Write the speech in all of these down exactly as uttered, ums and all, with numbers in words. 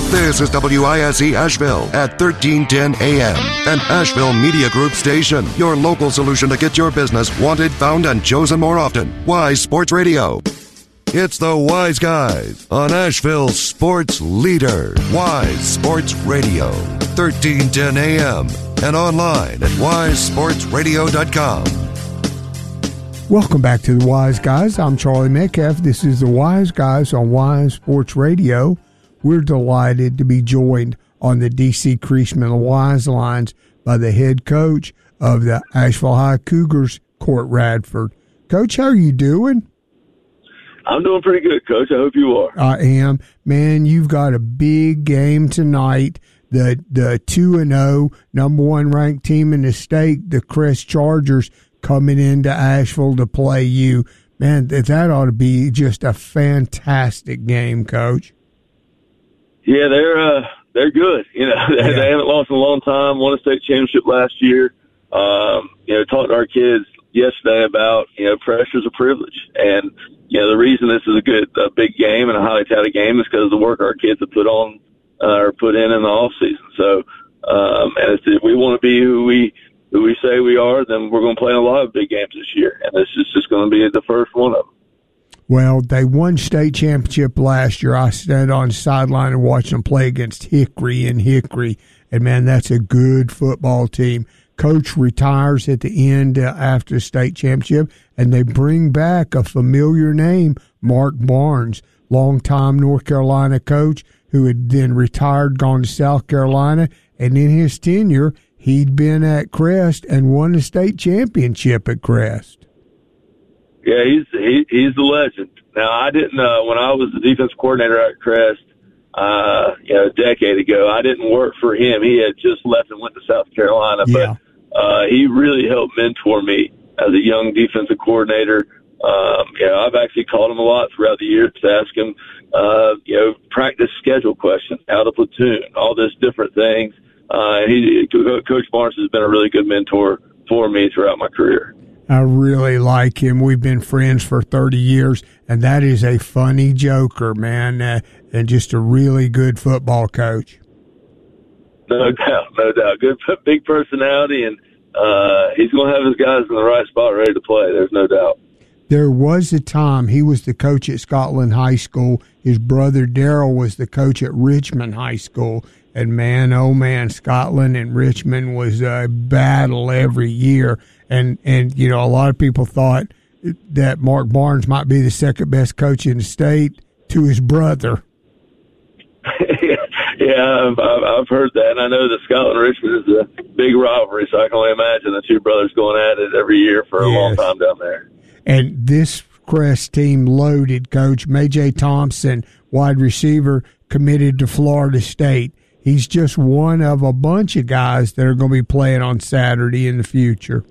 This is W I S E Asheville at thirteen ten A M, an Asheville Media Group station, your local solution to get your business wanted, found, and chosen more often. Wise Sports Radio. It's the Wise Guys on Asheville's sports leader, Wise Sports Radio, thirteen ten A M, and online at wise sports radio dot com. Welcome back to the Wise Guys. I'm Charlie Metcalf. This is the Wise Guys on Wise Sports Radio. We're delighted to be joined on the D C Creasman Wise lines by the head coach of the Asheville High Cougars, Court Radford. Coach, how are you doing? I'm doing pretty good, Coach. I hope you are. I am. Man, you've got a big game tonight. The the two and oh number one ranked team in the state, the Crest Chargers, coming into Asheville to play you. Man, that, that ought to be just a fantastic game, Coach. Yeah, they're uh, they're good. You know, they, Yeah. they haven't lost in a long time. Won a state championship last year. Um, you know, talked to our kids yesterday about you know pressure's a privilege, and you know the reason this is a good, a big game and a highly touted game is because of the work our kids have put on uh, or put in in the off season. So, um, and if we want to be who we who we say we are, then we're going to play in a lot of big games this year, and this is just going to be the first one of them. Well, they won state championship last year. I stood on the sideline and watched them play against Hickory in Hickory, and, man, that's a good football team. Coach retires at the end uh, after the state championship, and they bring back a familiar name, Mark Barnes, longtime North Carolina coach who had then retired, gone to South Carolina, and in his tenure, he'd been at Crest and won the state championship at Crest. Yeah, he's he, he's the legend. Now, I didn't uh, when I was the defense coordinator at Crest, uh, you know, a decade ago. I didn't work for him. He had just left and went to South Carolina, Yeah. but uh, he really helped mentor me as a young defensive coordinator. Um, you know, I've actually called him a lot throughout the years to ask him, uh, you know, practice schedule questions, how to platoon, all these different things. Uh, and he, Coach Barnes has been a really good mentor for me throughout my career. I really like him. We've been friends for thirty years, and that is a funny joker, man, uh, and just a really good football coach. No doubt, no doubt. Good, big personality, and uh, he's going to have his guys in the right spot ready to play. There's no doubt. There was a time he was the coach at Scotland High School. His brother Darrell was the coach at Richmond High School. And, man, oh, man, Scotland and Richmond was a battle every year. And, and you know, a lot of people thought that Mark Barnes might be the second best coach in the state to his brother. yeah, I've, I've heard that. And I know that Scotland and Richmond is a big rivalry, so I can only imagine the two brothers going at it every year for a Yes. long time down there. And this Crest team loaded, Coach. Majay Thompson, wide receiver, committed to Florida State. He's just one of a bunch of guys that are going to be playing on Saturday in the future.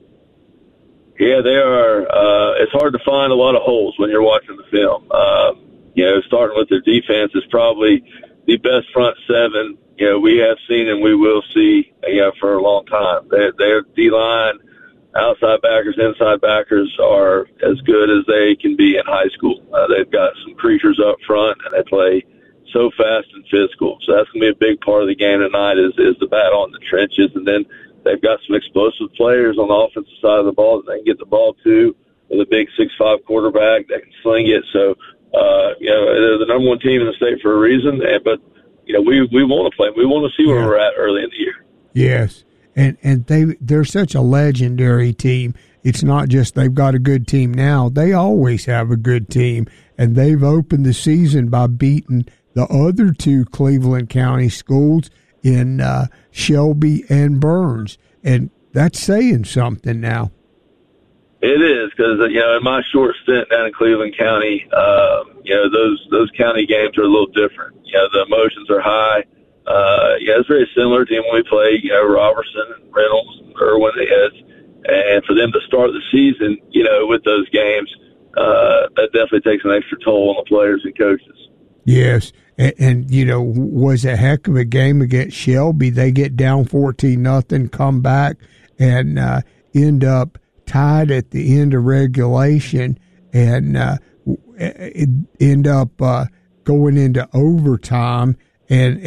Yeah, they are. Uh, it's hard to find a lot of holes when you're watching the film. Uh, you know, starting with their defense is probably the best front seven, you know, we have seen and we will see, you know, for a long time. Their, their D-line, outside backers, inside backers are as good as they can be in high school. Uh, they've got some creatures up front, and they play so fast and physical. So that's going to be a big part of the game tonight is, is the battle in the trenches. And then they've got some explosive players on the offensive side of the ball that they can get the ball to with a big six five quarterback that can sling it. So, uh, you know, they're the number one team in the state for a reason. And, but, you know, we, we want to play. We want to see where Yeah. we're at early in the year. Yes. And and they they're such a legendary team. It's not just they've got a good team now. They always have a good team. And they've opened the season by beating the other two Cleveland County schools in uh, Shelby and Burns. And that's saying something now. It is, because, you know, in my short stint down in Cleveland County, uh, you know, those those county games are a little different. You know, the emotions are high. Uh, yeah, it's very similar to when we play, you know, Robertson and Reynolds and Irwin the Heads. And for them to start the season, you know, with those games, uh, that definitely takes an extra toll on the players and coaches. Yes. And, and, you know, was a heck of a game against Shelby. They get down fourteen nothing, come back, and uh, end up tied at the end of regulation, and uh, end up uh, going into overtime. And